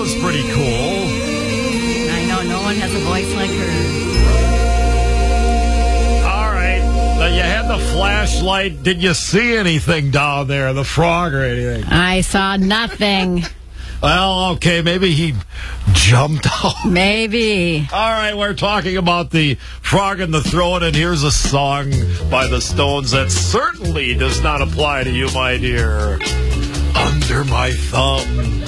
was pretty cool. I know, no one has a voice like her. All right. Now, you had the flashlight. Did you see anything down there, the frog or anything? I saw nothing. Well, okay, maybe he jumped out. Maybe. All right, we're talking about the frog in the throat, and here's a song by the Stones that certainly does not apply to you, my dear. Under my thumb.